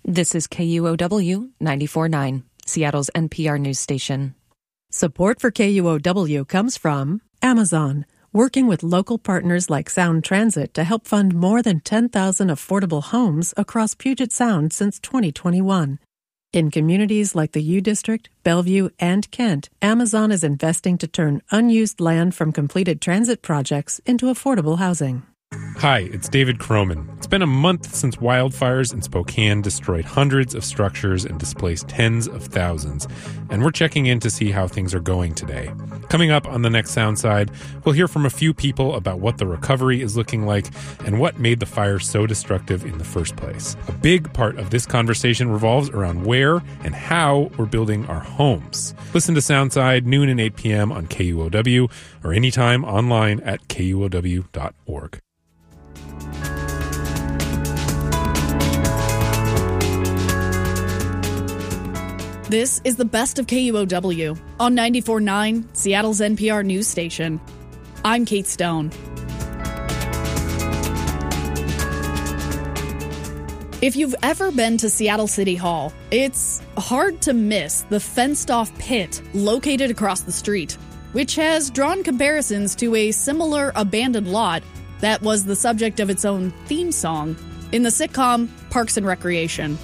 This is KUOW 94.9, Seattle's NPR news station. Support for KUOW comes from Amazon, working with local partners like Sound Transit to help fund more than 10,000 affordable homes across Puget Sound since 2021. In communities like the U District, Bellevue, and Kent, Amazon is investing to turn unused land from completed transit projects into affordable housing. Hi, it's David Croman. It's been a month since wildfires in Spokane destroyed hundreds of structures and displaced tens of thousands, and we're checking in to see how things are going today. Coming up on the next Soundside, we'll hear from a few people about what the recovery is looking like and what made the fire so destructive in the first place. A big part of this conversation revolves around where and how we're building our homes. Listen to Soundside noon and 8 p.m. on KUOW or anytime online at KUOW.org. This is the best of KUOW on 94.9, Seattle's NPR news station. I'm Kate Stone. If you've ever been to Seattle City Hall, it's hard to miss the fenced-off pit located across the street, which has drawn comparisons to a similar abandoned lot that was the subject of its own theme song in the sitcom Parks and Recreation.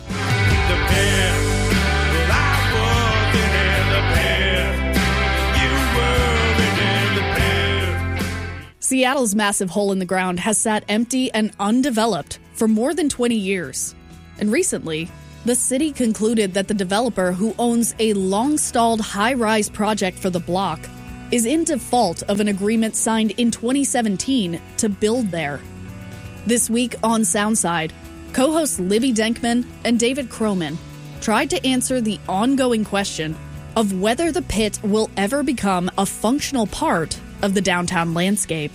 Seattle's massive hole in the ground has sat empty and undeveloped for more than 20 years. And recently, the city concluded that the developer who owns a long-stalled high-rise project for the block is in default of an agreement signed in 2017 to build there. This week on Soundside, co-hosts Libby Denkman and David Croman tried to answer the ongoing question of whether the pit will ever become a functional part of the downtown landscape.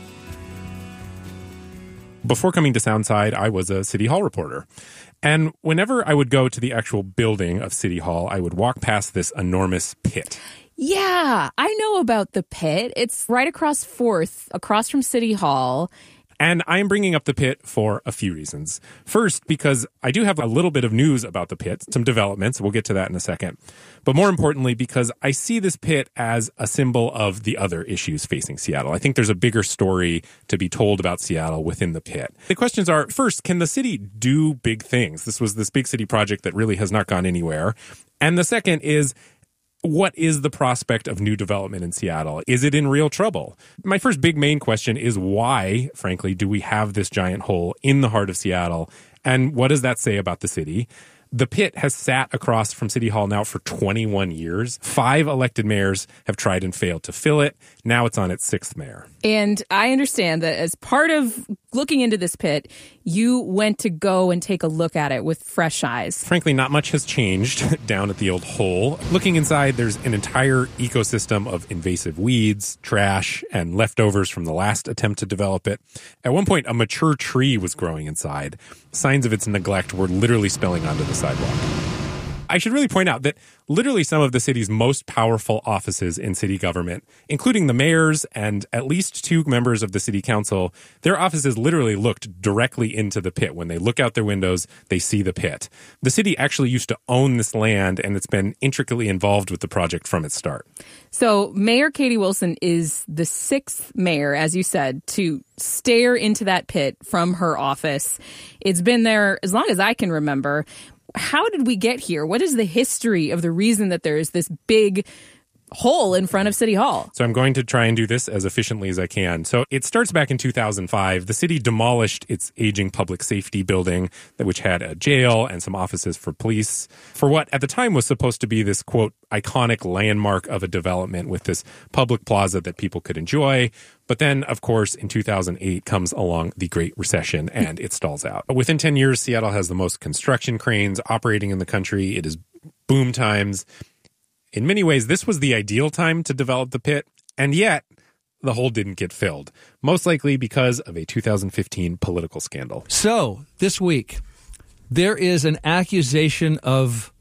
Before coming to Soundside, I was a City Hall reporter. And whenever I would go to the actual building of City Hall, I would walk past this enormous pit. Yeah, I know about the pit. It's right across 4th, across from City Hall. And I'm bringing up the pit for a few reasons. First, because I do have a little bit of news about the pit, some developments. We'll get to that in a second. But more importantly, because I see this pit as a symbol of the other issues facing Seattle. I think there's a bigger story to be told about Seattle within the pit. The questions are, first, can the city do big things? This was this big city project that really has not gone anywhere. And the second is, what is the prospect of new development in Seattle? Is it in real trouble? My first big main question is why, frankly, do we have this giant hole in the heart of Seattle? And what does that say about the city? The pit has sat across from City Hall now for 21 years. 5 elected mayors have tried and failed to fill it. Now it's on its 6th mayor. And I understand that as part of looking into this pit, you went to go and take a look at it with fresh eyes. Frankly, not much has changed down at the old hole. Looking inside, there's an entire ecosystem of invasive weeds, trash, and leftovers from the last attempt to develop it. At one point, a mature tree was growing inside. Signs of its neglect were literally spilling onto the sidewalk. I should really point out that literally some of the city's most powerful offices in city government, including the mayors and at least 2 members of the city council, their offices literally looked directly into the pit. When they look out their windows, they see the pit. The city actually used to own this land, and it's been intricately involved with the project from its start. So Mayor Katie Wilson is the 6th mayor, as you said, to stare into that pit from her office. It's been there as long as I can remember. How did we get here? What is the history of the reason that there is this big hole in front of City Hall? So I'm going to try and do this as efficiently as I can. So it starts back in 2005. The city demolished its aging public safety building, which had a jail and some offices for police, for what at the time was supposed to be this, quote, iconic landmark of a development with this public plaza that people could enjoy. But then, of course, in 2008 comes along the Great Recession and it stalls out. Within 10 years, Seattle has the most construction cranes operating in the country. It is boom times. In many ways, this was the ideal time to develop the pit, and yet the hole didn't get filled, most likely because of a 2015 political scandal. So, this week, there is an accusation of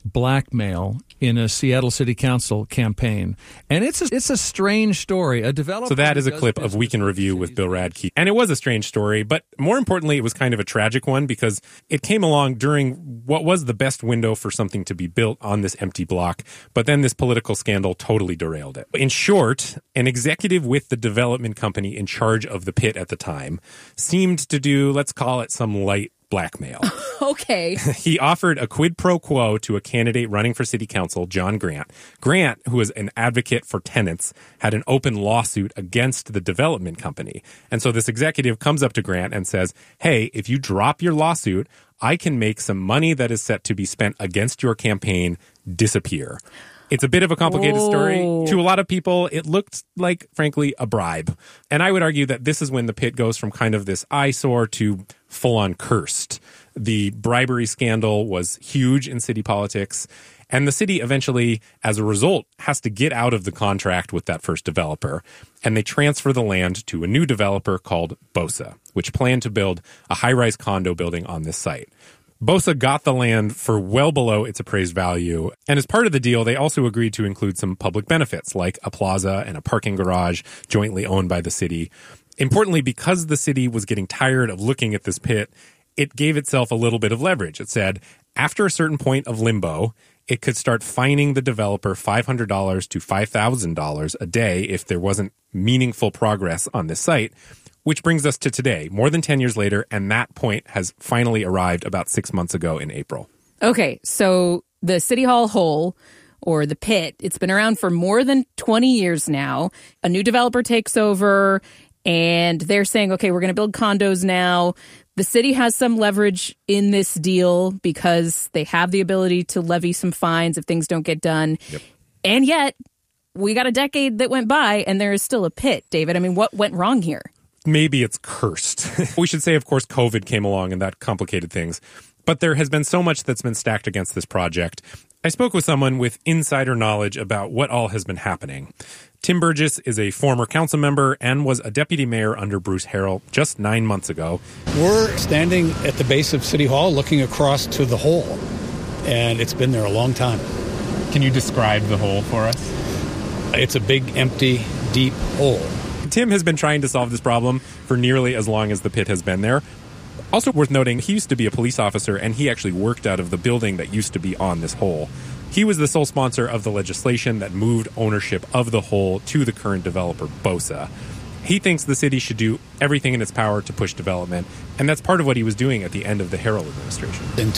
blackmail in a Seattle City Council campaign. And it's a strange story. A developer. So that is a clip of Week in Review with Bill Radke. And it was a strange story, but more importantly, it was kind of a tragic one because it came along during what was the best window for something to be built on this empty block. But then this political scandal totally derailed it. In short, an executive with the development company in charge of the pit at the time seemed to do, let's call it, some light blackmail. Okay. He offered a quid pro quo to a candidate running for city council, John Grant. Grant, who was an advocate for tenants, had an open lawsuit against the development company. And so this executive comes up to Grant and says, hey, if you drop your lawsuit, I can make some money that is set to be spent against your campaign disappear. It's a bit of a complicated story. To a lot of people, it looked like, frankly, a bribe. And I would argue that this is when the pit goes from kind of this eyesore to full-on cursed. The bribery scandal was huge in city politics. And the city eventually, as a result, has to get out of the contract with that first developer. And they transfer the land to a new developer called Bosa, which planned to build a high-rise condo building on this site. Bosa got the land for well below its appraised value, and as part of the deal, they also agreed to include some public benefits, like a plaza and a parking garage jointly owned by the city. Importantly, because the city was getting tired of looking at this pit, it gave itself a little bit of leverage. It said, after a certain point of limbo, it could start fining the developer $500 to $5,000 a day if there wasn't meaningful progress on this site. Which brings us to today, more than 10 years later, and that point has finally arrived about 6 months ago in April. Okay, so the City Hall hole, or the pit, it's been around for more than 20 years now. A new developer takes over, and they're saying, okay, we're going to build condos now. The city has some leverage in this deal because they have the ability to levy some fines if things don't get done. Yep. And yet, we got a decade that went by, and there is still a pit, David. I mean, what went wrong here? Maybe it's cursed. We should say, of course, COVID came along and that complicated things. But there has been so much that's been stacked against this project. I spoke with someone with insider knowledge about what all has been happening. Tim Burgess is a former council member and was a deputy mayor under Bruce Harrell just 9 months ago. We're standing at the base of City Hall looking across to the hole, and it's been there a long time. Can you describe the hole for us? It's a big, empty, deep hole. Tim has been trying to solve this problem for nearly as long as the pit has been there. Also worth noting, he used to be a police officer, and he actually worked out of the building that used to be on this hole. He was the sole sponsor of the legislation that moved ownership of the hole to the current developer, Bosa. He thinks the city should do everything in its power to push development, and that's part of what he was doing at the end of the Harrell administration. In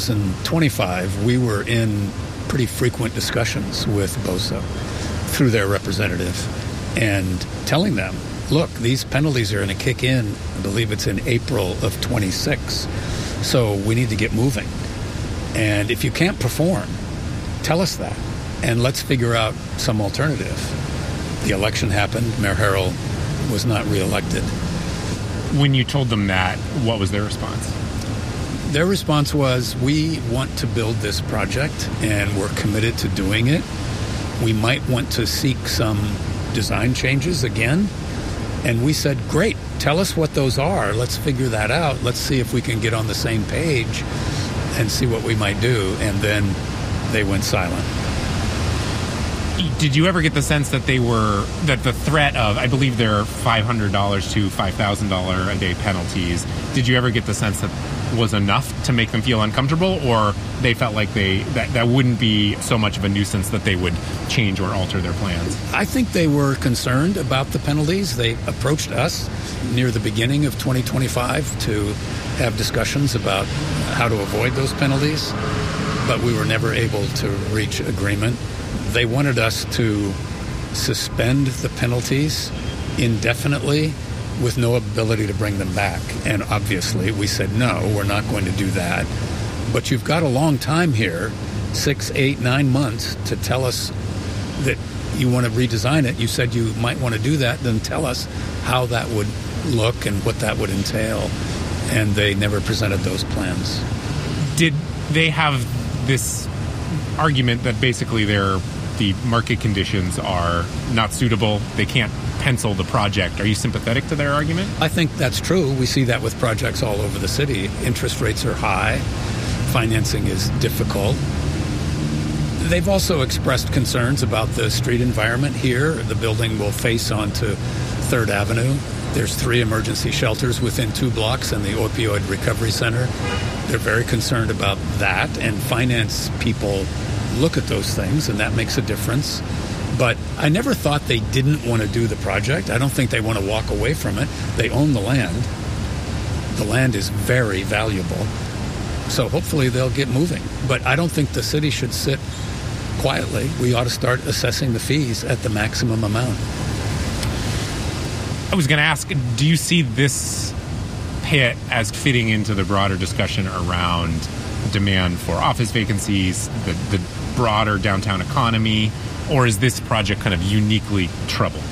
2025, we were in pretty frequent discussions with Bosa through their representative, and telling them, look, these penalties are going to kick in, I believe it's in April of 26, so we need to get moving. And if you can't perform, tell us that, and let's figure out some alternative. The election happened, Mayor Harrell was not reelected. When you told them that, what was their response? Their response was, we want to build this project, and we're committed to doing it. We might want to seek some design changes again. And we said, great, tell us what those are. Let's figure that out. Let's see if we can get on the same page and see what we might do. And then they went silent. Did you ever get the sense that that the threat of, I believe there are $500 to $5,000 a day penalties, did you ever get the sense that was enough to make them feel uncomfortable, or they felt like that wouldn't be so much of a nuisance that they would change or alter their plans? I think they were concerned about the penalties. They approached us near the beginning of 2025 to have discussions about how to avoid those penalties, but we were never able to reach agreement. They wanted us to suspend the penalties indefinitely with no ability to bring them back. And obviously we said, no, we're not going to do that. But you've got a long time here, 6, 8, 9 months, to tell us that you want to redesign it. You said you might want to do that, then tell us how that would look and what that would entail. And they never presented those plans. Did they have this argument that basically the market conditions are not suitable, they can't pencil the project? Are you sympathetic to their argument? I think that's true. We see that with projects all over the city. Interest rates are high. Financing is difficult. They've also expressed concerns about the street environment here. The building will face onto 3rd Avenue. There's 3 emergency shelters within 2 blocks and the Opioid Recovery Center. They're very concerned about that, and finance people look at those things, and that makes a difference. But I never thought they didn't want to do the project. I don't think they want to walk away from it. They own the land. The land is very valuable. So hopefully they'll get moving. But I don't think the city should sit quietly. We ought to start assessing the fees at the maximum amount. I was going to ask, do you see this pit as fitting into the broader discussion around demand for office vacancies, the broader downtown economy, or is this project kind of uniquely troubled?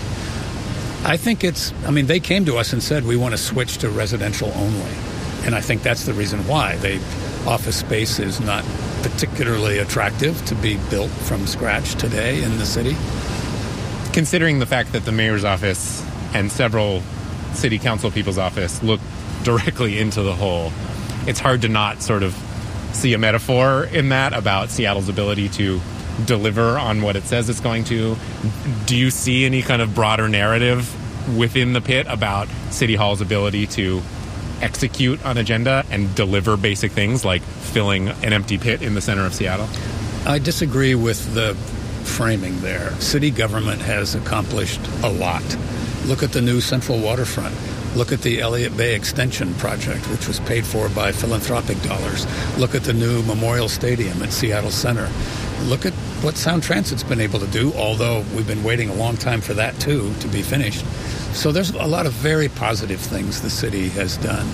I think they came to us and said we want to switch to residential only. And I think that's the reason why. Office space is not particularly attractive to be built from scratch today in the city. Considering the fact that the mayor's office and several city council people's office look directly into the hole, it's hard to not sort of see a metaphor in that about Seattle's ability to deliver on what it says it's going to. Do you see any kind of broader narrative within the pit about City Hall's ability to execute on agenda and deliver basic things like filling an empty pit in the center of Seattle? I disagree with the framing there. City government has accomplished a lot. Look at the new Central Waterfront. Look at the Elliott Bay Extension project, which was paid for by philanthropic dollars. Look at the new Memorial Stadium at Seattle Center. Look at what Sound Transit's been able to do, although we've been waiting a long time for that, too, to be finished. So there's a lot of very positive things the city has done.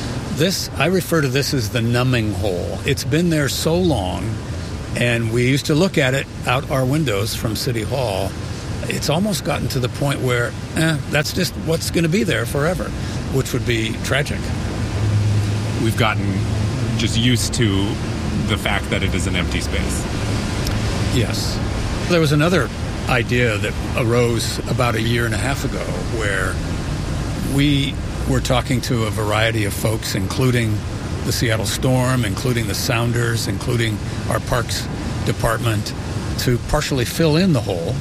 I refer to this as the numbing hole. It's been there so long, and we used to look at it out our windows from City Hall. It's almost gotten to the point where that's just what's going to be there forever, which would be tragic. We've gotten just used to the fact that it is an empty space. Yes. There was another idea that arose about a year and a half ago where we were talking to a variety of folks, including the Seattle Storm, including the Sounders, including our Parks Department, to partially fill in the hole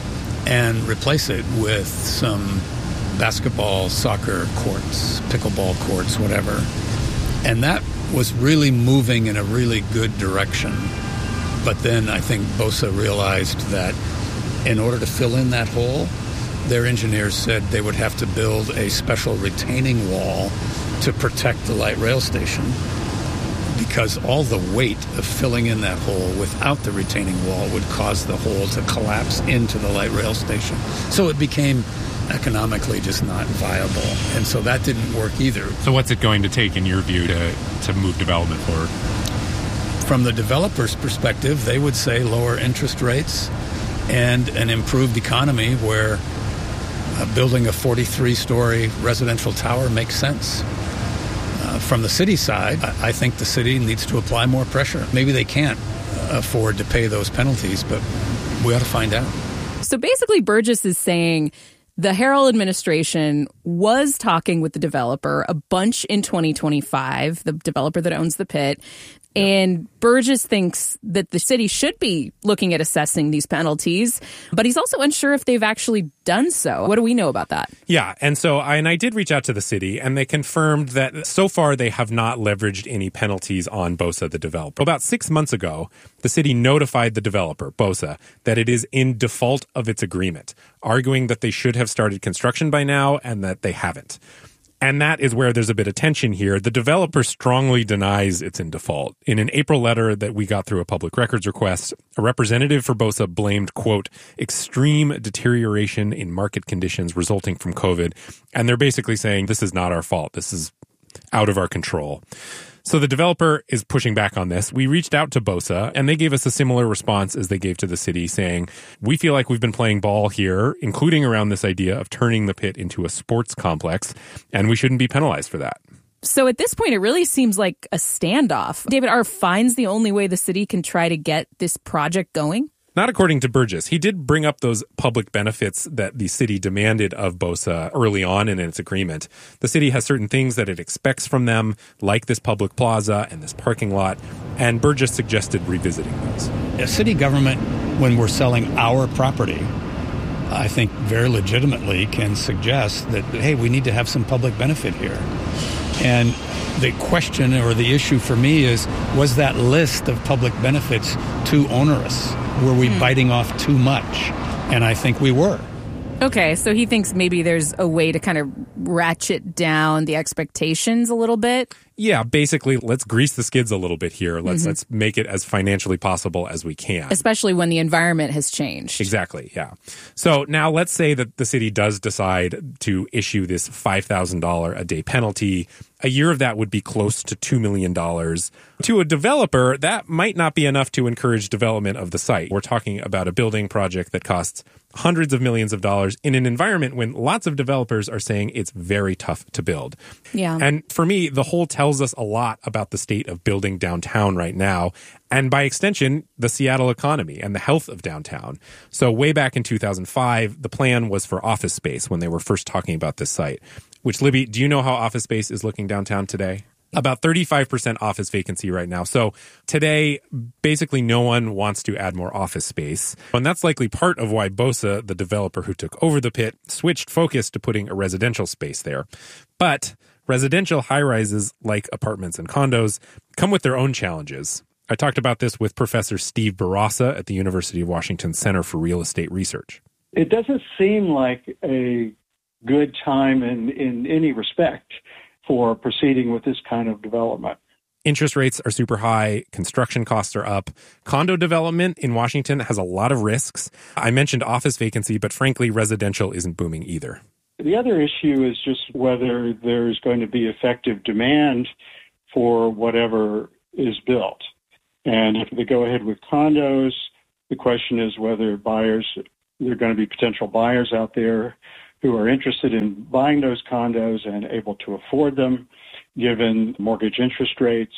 and replace it with some basketball, soccer courts, pickleball courts, whatever. And that was really moving in a really good direction. But then I think BOSA realized that in order to fill in that hole, their engineers said they would have to build a special retaining wall to protect the light rail station, because all the weight of filling in that hole without the retaining wall would cause the hole to collapse into the light rail station. So it became economically just not viable. And so that didn't work either. So what's it going to take, in your view, to move development forward? From the developer's perspective, they would say lower interest rates and an improved economy where building a 43-story residential tower makes sense. From the city side, I think the city needs to apply more pressure. Maybe they can't afford to pay those penalties, but we ought to find out. So basically, Burgess is saying the Harrell administration was talking with the developer a bunch in 2025, the developer that owns the pit. And Burgess thinks that the city should be looking at assessing these penalties, but he's also unsure if they've actually done so. What do we know about that? Yeah, and so I did reach out to the city, and they confirmed that so far they have not leveraged any penalties on BOSA, the developer. About 6 months ago, the city notified the developer, BOSA, that it is in default of its agreement, arguing that they should have started construction by now and that they haven't. And that is where there's a bit of tension here. The developer strongly denies it's in default. In an April letter that we got through a public records request, a representative for BOSA blamed, quote, extreme deterioration in market conditions resulting from COVID. And they're basically saying this is not our fault. This is out of our control. So the developer is pushing back on this. We reached out to BOSA, and they gave us a similar response as they gave to the city, saying, we feel like we've been playing ball here, including around this idea of turning the pit into a sports complex, and we shouldn't be penalized for that. So at this point, it really seems like a standoff. David, are fines the only way the city can try to get this project going? Not according to Burgess. He did bring up those public benefits that the city demanded of BOSA early on in its agreement. The city has certain things that it expects from them, like this public plaza and this parking lot. and Burgess suggested revisiting those. A city government, when we're selling our property, I think very legitimately can suggest that, hey, we need to have some public benefit here. And the question or the issue for me is, was that list of public benefits too onerous? Were we biting off too much? And I think we were. Okay, so he thinks maybe there's a way to kind of ratchet down the expectations a little bit. Yeah, basically, let's grease the skids a little bit here. Let's make it as financially possible as we can. Especially when the environment has changed. Exactly, yeah. So now let's say that the city does decide to issue this $5,000 a day penalty. A year of that would be close to $2 million. To a developer, that might not be enough to encourage development of the site. We're talking about a building project that costs hundreds of millions of dollars in an environment when lots of developers are saying it's very tough to build. Yeah. And for me, the whole tells us a lot about the state of building downtown right now, and by extension, the Seattle economy and the health of downtown. So way back in 2005, the plan was for office space when they were first talking about this site. Which, Libby, do you know how office space is looking downtown today? About 35% office vacancy right now. So today, basically no one wants to add more office space. And that's likely part of why BOSA, the developer who took over the pit, switched focus to putting a residential space there. But residential high-rises, like apartments and condos, come with their own challenges. I talked about this with Professor Steve Barassa at the University of Washington Center for Real Estate Research. It doesn't seem like a good time in any respect for proceeding with this kind of development. Interest rates are super high. Construction costs are up. Condo development in Washington has a lot of risks. I mentioned office vacancy, but frankly, residential isn't booming either. The other issue is just whether there's going to be effective demand for whatever is built. And if they go ahead with condos, the question is whether there are going to be potential buyers out there who are interested in buying those condos and able to afford them, given mortgage interest rates.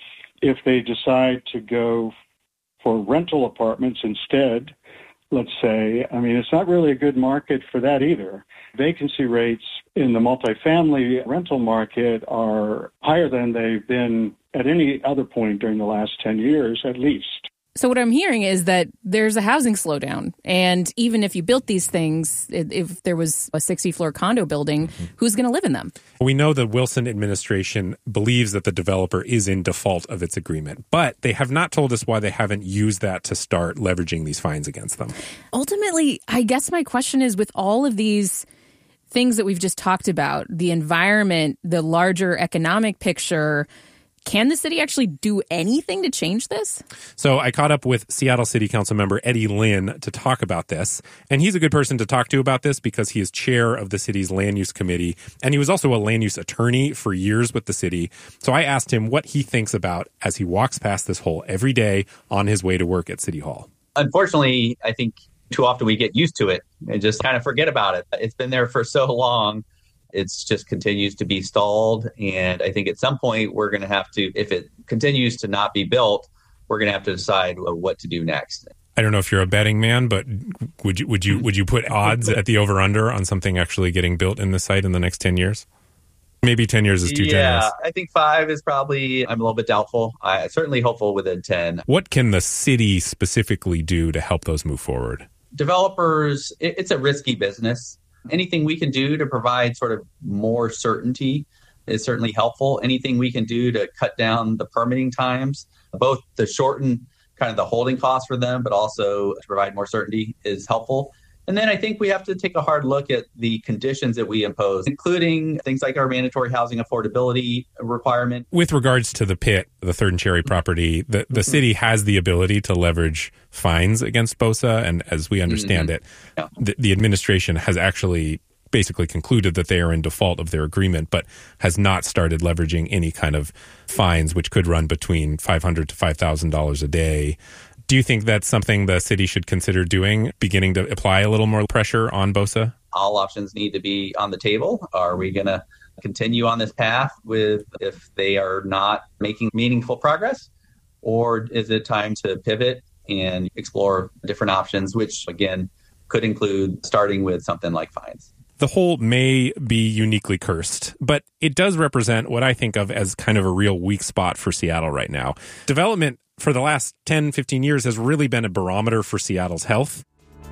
If they decide to go for rental apartments instead, let's say, it's not really a good market for that either. Vacancy rates in the multifamily rental market are higher than they've been at any other point during the last 10 years, at least. So what I'm hearing is that there's a housing slowdown. And even if you built these things, if there was a 60-floor condo building, who's going to live in them? We know the Wilson administration believes that the developer is in default of its agreement, but they have not told us why they haven't used that to start leveraging these fines against them. Ultimately, I guess my question is, with all of these things that we've just talked about, the environment, the larger economic picture, can the city actually do anything to change this? So I caught up with Seattle City Council member Eddie Lin to talk about this. And he's a good person to talk to about this because he is chair of the city's land use committee. And he was also a land use attorney for years with the city. So I asked him what he thinks about as he walks past this hole every day on his way to work at City Hall. Unfortunately, I think too often we get used to it and just kind of forget about it. It's been there for so long. It's just continues to be stalled. And I think at some point we're going to have to, if it continues to not be built, we're going to have to decide what to do next. I don't know if you're a betting man, but would you put odds at the over-under on something actually getting built in the site in the next 10 years? Maybe 10 years is too generous. Yeah, I think 5 is probably, I'm a little bit doubtful. I'm certainly hopeful within 10. What can the city specifically do to help those move forward? Developers, it's a risky business. Anything we can do to provide sort of more certainty is certainly helpful. Anything we can do to cut down the permitting times, both to shorten kind of the holding costs for them, but also to provide more certainty is helpful. And then I think we have to take a hard look at the conditions that we impose, including things like our mandatory housing affordability requirement. With regards to the pit, the Third and Cherry property, the city has the ability to leverage fines against BOSA. And as we understand it, the administration has actually basically concluded that they are in default of their agreement, but has not started leveraging any kind of fines, which could run between $500 to $5,000 a day. Do you think that's something the city should consider doing, beginning to apply a little more pressure on BOSA? All options need to be on the table. Are we going to continue on this path if they are not making meaningful progress? Or is it time to pivot and explore different options, which, again, could include starting with something like fines? The hole may be uniquely cursed, but it does represent what I think of as kind of a real weak spot for Seattle right now. Development for the last 10, 15 years has really been a barometer for Seattle's health.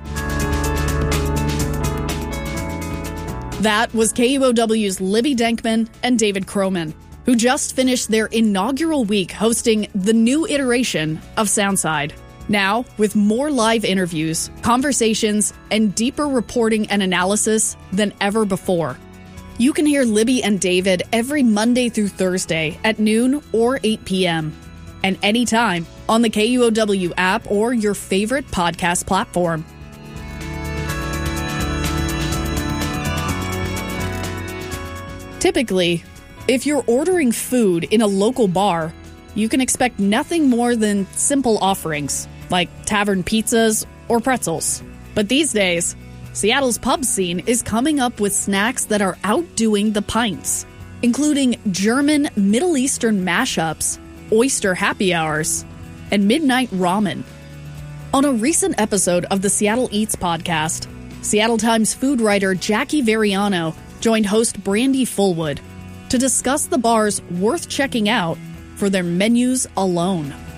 That was KUOW's Libby Denkman and David Croman, who just finished their inaugural week hosting the new iteration of Soundside. Now, with more live interviews, conversations, and deeper reporting and analysis than ever before. You can hear Libby and David every Monday through Thursday at noon or 8 p.m. and anytime on the KUOW app or your favorite podcast platform. Typically, if you're ordering food in a local bar, you can expect nothing more than simple offerings, like tavern pizzas or pretzels. But these days, Seattle's pub scene is coming up with snacks that are outdoing the pints, including German Middle Eastern mashups, oyster happy hours, and midnight ramen. On a recent episode of the Seattle Eats podcast, Seattle Times food writer Jackie Variano joined host Brandy Fullwood to discuss the bars worth checking out for their menus alone.